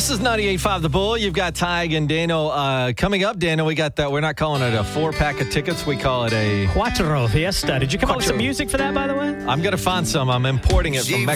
This is 98.5 The Bull. You've got Tig and Dano coming up. Dano, we got that. We're not calling it a 4-pack of tickets. We call it a Cuatro Fiesta. Did you come up with some music for that, by the way? I'm going to find some. I'm importing it from Mexico.